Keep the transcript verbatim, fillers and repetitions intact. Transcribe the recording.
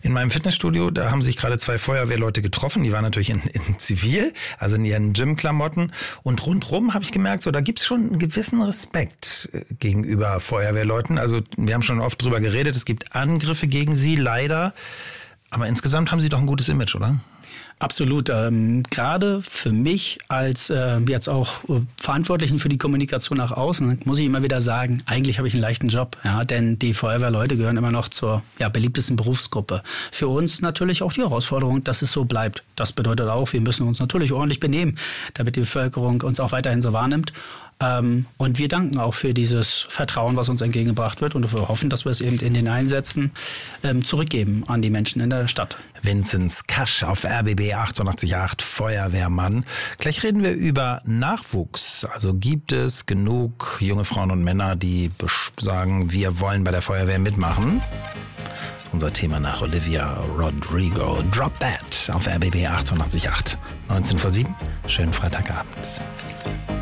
In meinem Fitnessstudio, da haben sich gerade zwei Feuerwehrleute getroffen. Die waren natürlich in, in Zivil, also in ihren Gymklamotten. Und rundrum habe ich gemerkt, so da gibt's schon einen gewissen Respekt gegenüber Feuerwehrleuten. Also wir haben schon oft drüber geredet, es gibt Angriffe gegen sie, leider. Aber insgesamt haben sie doch ein gutes Image, oder? Absolut. Ähm, gerade für mich als äh, jetzt auch äh, Verantwortlichen für die Kommunikation nach außen muss ich immer wieder sagen, eigentlich habe ich einen leichten Job, ja, denn die Feuerwehrleute gehören immer noch zur ja, beliebtesten Berufsgruppe. Für uns natürlich auch die Herausforderung, dass es so bleibt. Das bedeutet auch, wir müssen uns natürlich ordentlich benehmen, damit die Bevölkerung uns auch weiterhin so wahrnimmt. Ähm, und wir danken auch für dieses Vertrauen, was uns entgegengebracht wird, und wir hoffen, dass wir es eben in den Einsätzen ähm, zurückgeben an die Menschen in der Stadt. Vinzenz Kasch auf R B B achtundachtzig Komma acht, Feuerwehrmann. Gleich reden wir über Nachwuchs. Also gibt es genug junge Frauen und Männer, die sagen, wir wollen bei der Feuerwehr mitmachen? Das ist unser Thema nach Olivia Rodrigo. Drop That auf R B B achtundachtzig Komma acht. neunzehn vor sieben. Schönen Freitagabend.